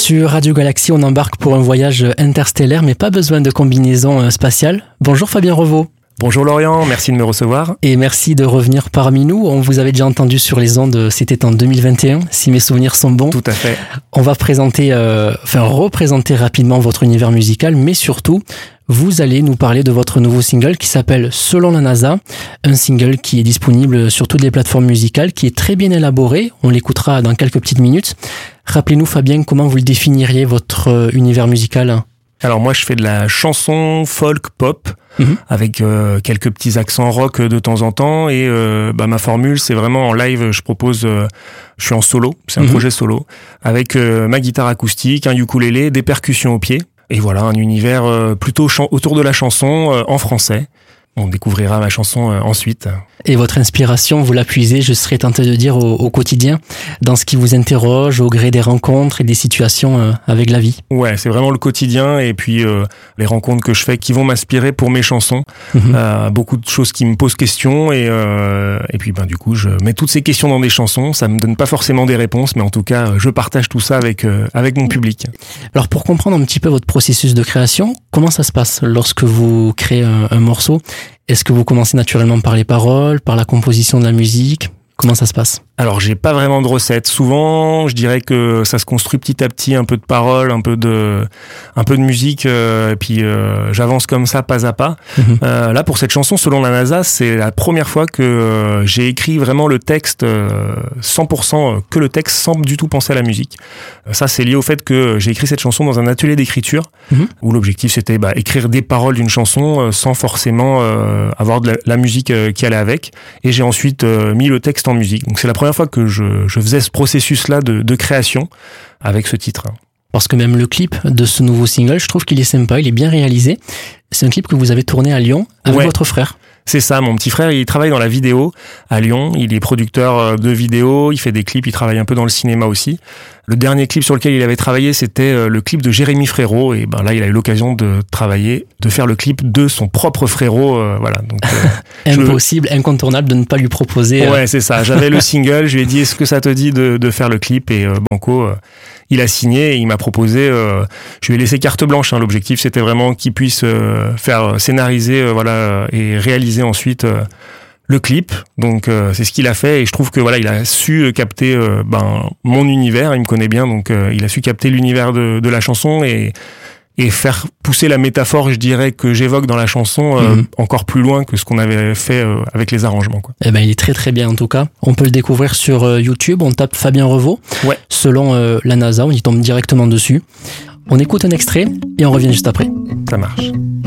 Sur Radio Galaxie, on embarque pour un voyage interstellaire, mais pas besoin de combinaison spatiale. Bonjour Fabien Revaux. Bonjour Lorient, merci de me recevoir. Et merci de revenir parmi nous. On vous avait déjà entendu sur les ondes, c'était en 2021, si mes souvenirs sont bons. Tout à fait. On va représenter rapidement votre univers musical, mais surtout, vous allez nous parler de votre nouveau single qui s'appelle Selon la NASA, un single qui est disponible sur toutes les plateformes musicales, qui est très bien élaboré. On l'écoutera dans quelques petites minutes. Rappelez-nous Fabien, comment vous le définiriez, votre univers musical ? Alors moi je fais de la chanson folk pop avec quelques petits accents rock de temps en temps et ma formule c'est vraiment en live, je propose je suis en solo, c'est un projet solo avec ma guitare acoustique, un ukulélé, des percussions au pied et voilà un univers plutôt autour de la chanson en français. On découvrira ma chanson ensuite. Et votre inspiration, vous la puisez, je serais tenté de dire, au quotidien, dans ce qui vous interroge, au gré des rencontres et des situations avec la vie. Ouais, c'est vraiment le quotidien et puis les rencontres que je fais qui vont m'inspirer pour mes chansons. Beaucoup de choses qui me posent question et puis du coup, je mets toutes ces questions dans des chansons. Ça me donne pas forcément des réponses, mais en tout cas, je partage tout ça avec mon public. Alors pour comprendre un petit peu votre processus de création, comment ça se passe lorsque vous créez un morceau ? Est-ce que vous commencez naturellement par les paroles, par la composition de la musique ? Comment ça se passe ? Alors, j'ai pas vraiment de recette. Souvent, je dirais que ça se construit petit à petit, un peu de paroles, un peu de musique, et puis j'avance comme ça, pas à pas. Là, pour cette chanson, Selon la NASA, c'est la première fois que j'ai écrit vraiment le texte 100%, que le texte sans du tout penser à la musique. Ça, c'est lié au fait que j'ai écrit cette chanson dans un atelier d'écriture, où l'objectif c'était écrire des paroles d'une chanson sans forcément avoir de la musique qui allait avec. Et j'ai ensuite mis le texte en musique. Donc c'est la première fois que je faisais ce processus-là de création avec ce titre. Parce que même le clip de ce nouveau single, je trouve qu'il est sympa, il est bien réalisé. C'est un clip que vous avez tourné à Lyon avec votre frère. C'est ça, mon petit frère, il travaille dans la vidéo à Lyon, il est producteur de vidéos, il fait des clips, il travaille un peu dans le cinéma aussi. Le dernier clip sur lequel il avait travaillé, c'était le clip de Jérémy Frérot, et là il a eu l'occasion de faire le clip de son propre frérot, voilà. Donc impossible, incontournable de ne pas lui proposer. Ouais, c'est ça. J'avais le single, je lui ai dit est-ce que ça te dit de faire le clip et banco, il a signé et il m'a proposé. Je lui ai laissé carte blanche. L'objectif c'était vraiment qu'il puisse faire scénariser, et réaliser ensuite le clip. Donc c'est ce qu'il a fait et je trouve que il a su capter mon univers. Il me connaît bien, donc il a su capter l'univers de la chanson et faire pousser la métaphore, je dirais, que j'évoque dans la chanson encore plus loin que ce qu'on avait fait avec les arrangements, quoi. Eh ben, il est très très bien en tout cas. On peut le découvrir sur YouTube, on tape Fabien Revaux. Ouais. Selon la NASA, on y tombe directement dessus. On écoute un extrait et on revient juste après. Ça marche.